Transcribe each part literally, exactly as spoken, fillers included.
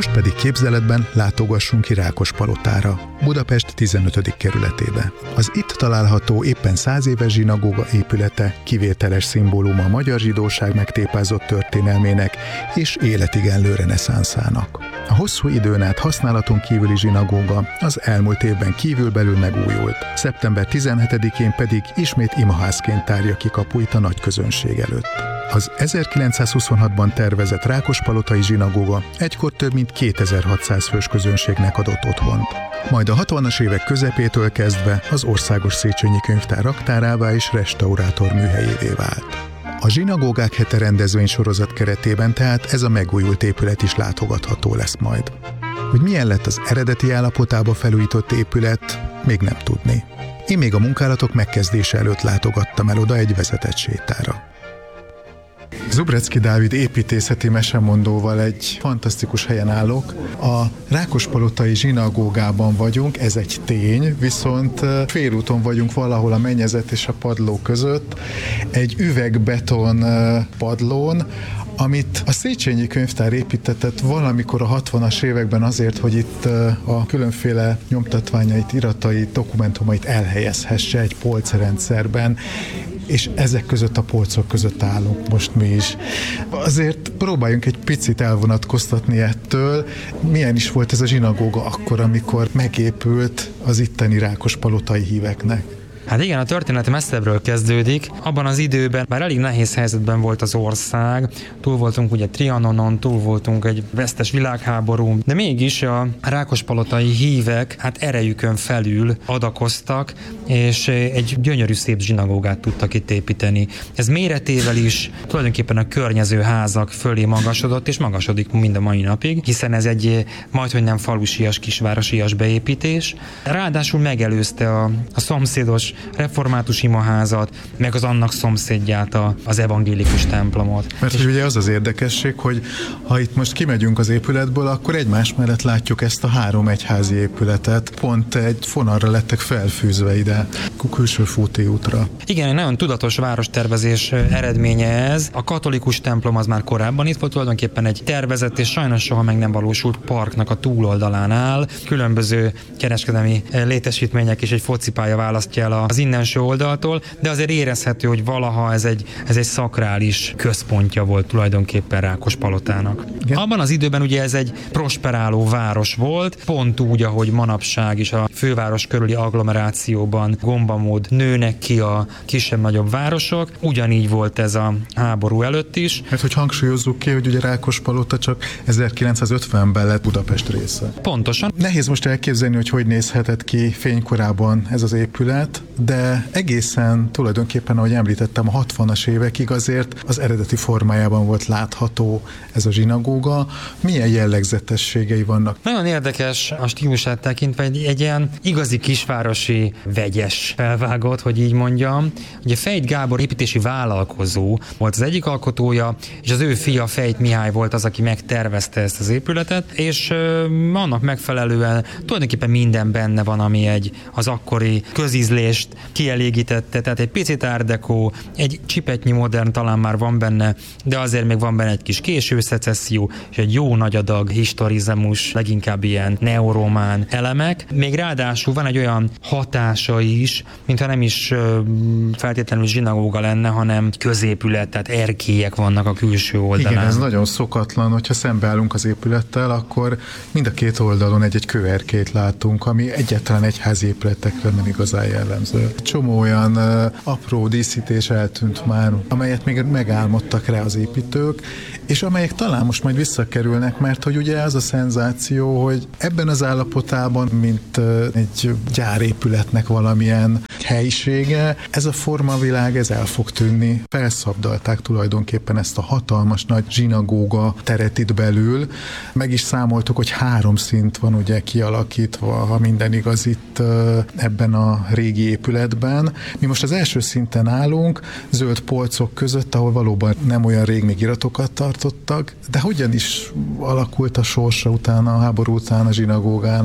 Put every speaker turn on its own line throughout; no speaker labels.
Most pedig képzeletben látogassunk ki Rákospalotára, Budapest tizenötödik kerületébe. Az itt található éppen száz éves zsinagóga épülete kivételes szimbóluma a magyar zsidóság megtépázott történelmének és életigenlő reneszánszának. A hosszú időn át használaton kívüli zsinagóga az elmúlt évben kívülbelül megújult, szeptember tizenhetedikén pedig ismét imaházként tárja ki kapuit a nagy közönség előtt. Az ezerkilencszázhuszonhatban tervezett Rákospalotai zsinagóga egykor több mint kétezer-hatszáz fős közönségnek adott otthont. Majd a hatvanas évek közepétől kezdve az Országos Széchenyi Könyvtár raktárává és restaurátor műhelyévé vált. A Zsinagógák hete rendezvény sorozat keretében tehát ez a megújult épület is látogatható lesz majd. Hogy milyen lett az eredeti állapotába felújított épület, még nem tudni. Én még a munkálatok megkezdése előtt látogattam el oda egy vezetett sétára. Zubrecki Dávid építészeti mesemondóval egy fantasztikus helyen állok. A Rákospalotai zsinagógában vagyunk, ez egy tény, viszont félúton vagyunk valahol a mennyezet és a padló között, egy üvegbeton padlón, amit a Széchenyi Könyvtár építetett valamikor a hatvanas években azért, hogy itt a különféle nyomtatványait, iratait, dokumentumait elhelyezhesse egy polcrendszerben, és ezek között a polcok között állunk most mi is. Azért próbáljunk egy picit elvonatkoztatni ettől. Milyen is volt ez a zsinagóga akkor, amikor megépült az itteni rákospalotai híveknek?
Hát igen, a történet messzebbről kezdődik. Abban az időben már elég nehéz helyzetben volt az ország, túl voltunk ugye Trianonon, túl voltunk egy vesztes világháború, de mégis a rákospalotai hívek hát erejükön felül adakoztak, és egy gyönyörű szép zsinagógát tudtak itt építeni. Ez méretével is tulajdonképpen a környező házak fölé magasodott, és magasodik mind a mai napig, hiszen ez egy majdhogy nem falusias, kisvárosias beépítés. Ráadásul megelőzte a, a szomszédos református imaházat, meg az annak szomszédját, a, az evangélikus templomot.
Mert hogy ugye az az érdekesség, hogy ha itt most kimegyünk az épületből, akkor egymás mellett látjuk ezt a három egyházi épületet. Pont egy fonalra lettek felfűzve ide, külső Fúti útra.
Igen, egy nagyon tudatos várostervezés eredménye ez. A katolikus templom az már korábban itt volt, tulajdonképpen egy tervezett és sajnos soha meg nem valósult parknak a túloldalán áll. Különböző kereskedelmi létesítmények és egy focipálya választja el az innenső oldaltól, de azért érezhető, hogy valaha ez egy, ez egy szakrális központja volt tulajdonképpen Rákospalotának. Igen. Abban az időben ugye ez egy prosperáló város volt, pont úgy, ahogy manapság is a főváros körüli agglomerációban gombamód nőnek ki a kisebb-nagyobb városok, ugyanígy volt ez a háború előtt is.
Mert hogy hangsúlyozzuk ki, hogy ugye Rákospalota csak ezerkilencszázötvenben lett Budapest része.
Pontosan.
Nehéz most elképzelni, hogy hogy nézhetett ki fénykorában ez az épület, de egészen tulajdonképpen, ahogy említettem, a hatvanas évekig azért az eredeti formájában volt látható ez a zsinagóga. Milyen jellegzetességei vannak?
Nagyon érdekes a stílusát tekintve, egy, egy ilyen igazi kisvárosi vegyes felvágott, hogy így mondjam. Ugye Fejt Gábor építési vállalkozó volt az egyik alkotója, és az ő fia Fejt Mihály volt az, aki megtervezte ezt az épületet, és ö, annak megfelelően tulajdonképpen minden benne van, ami egy az akkori közízlést kielégítette, tehát egy picit art deco, egy csipetnyi modern talán már van benne, de azért még van benne egy kis késő szecesszió, és egy jó nagy adag historizmus, leginkább ilyen neoromán elemek. Még ráadásul van egy olyan hatása is, mintha nem is feltétlenül zsinagóga lenne, hanem középület, tehát erkélyek vannak a külső oldalán.
Igen, ez nagyon szokatlan, hogyha szembeállunk az épülettel, akkor mind a két oldalon egy-egy kőerkélyt látunk, ami egyetlen egyházi épületekre nem igazán jellemző. Csomó olyan uh, apró díszítés eltűnt már, amelyet még megálmodtak rá az építők, és amelyek talán most majd visszakerülnek, mert hogy ugye az a szenzáció, hogy ebben az állapotában, mint uh, egy gyárépületnek valamilyen helyisége, ez a formavilág, ez el fog tűnni. Felszabdalták tulajdonképpen ezt a hatalmas nagy zsinagóga teret itt belül. Meg is számoltuk, hogy három szint van ugye kialakítva, ha minden igaz itt uh, ebben a régi épületben. Mi most az első szinten állunk, zöld polcok között, ahol valóban nem olyan rég még iratokat tartottak, de hogyan is alakult a sorsa utána, a háború után a zsinagógának?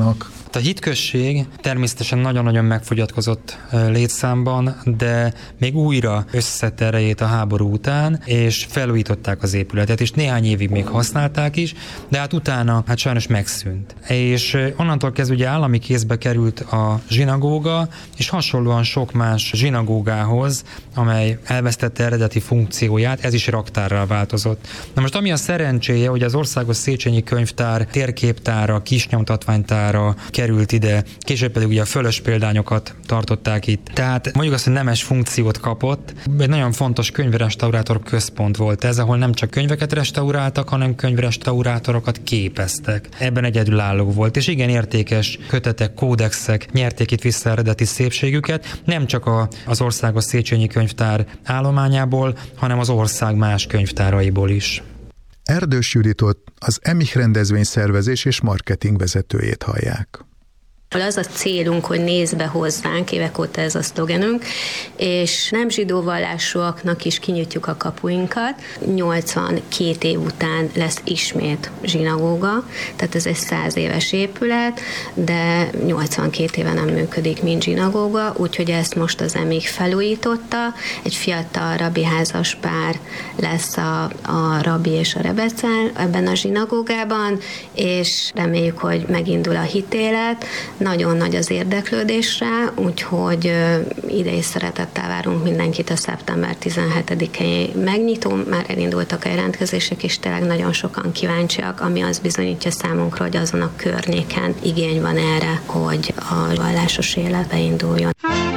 A hitközség természetesen nagyon-nagyon megfogyatkozott létszámban, de még újra összeszedte erejét a háború után, és felújították az épületet, és néhány évig még használták is, de hát utána hát sajnos megszűnt. És onnantól kezdve ugye állami kézbe került a zsinagóga, és hasonlóan sok más zsinagógához, amely elvesztette eredeti funkcióját, ez is raktárral változott. Na most ami a szerencséje, hogy az Országos Széchenyi Könyvtár térképtára, kisnyomtatványtára került ide, később pedig ugye a fölös példányokat tartották itt. Tehát mondjuk azt, hogy nemes funkciót kapott. Egy nagyon fontos könyvrestaurátor központ volt ez, ahol nem csak könyveket restauráltak, hanem könyvrestaurátorokat képeztek. Ebben egyedülálló volt, és igen értékes kötetek, kódexek nyerték itt vissza eredeti szépségüket, nem csak a, az Országos Széchenyi Könyvtár állományából, hanem az ország más könyvtáraiból is.
Erdős Juditot, az Emich rendezvény szervezés és marketing vezetőjét hallják.
Az a célunk, hogy nézd be hozzánk, évek óta ez a szlogenünk, és nem zsidó vallásúaknak is kinyitjuk a kapuinkat. nyolcvankét év után lesz ismét zsinagóga, tehát ez egy száz éves épület, de nyolcvankét éve nem működik, mint zsinagóga, úgyhogy ezt most az Emich felújította. Egy fiatal rabbi házas pár lesz a, a rabbi és a rebece ebben a zsinagógában, és reméljük, hogy megindul a hitélet. Nagyon nagy az érdeklődés rá, úgyhogy ide is szeretettel várunk mindenkit a szeptember tizenhetedikei megnyitó. Már elindultak a jelentkezések, és tényleg nagyon sokan kíváncsiak, ami az bizonyítja számunkra, hogy azon a környéken igény van erre, hogy a vallásos élet beinduljon.